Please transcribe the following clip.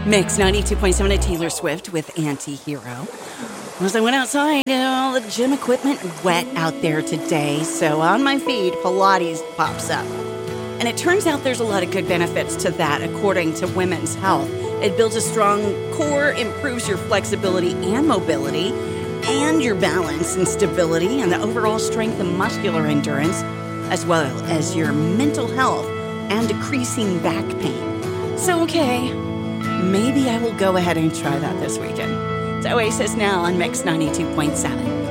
Mix 92.7 at Taylor Swift with Anti-Hero. As I went outside, all the gym equipment wet out there today, so on my feed, Pilates pops up. And it turns out there's a lot of good benefits to that, according to Women's Health. It builds a strong core, improves your flexibility and mobility, and your balance and stability, and the overall strength and muscular endurance, as well as your mental health and decreasing back pain. So, okay, maybe I will go ahead and try that this weekend. It's Oasis now on Mix 92.7.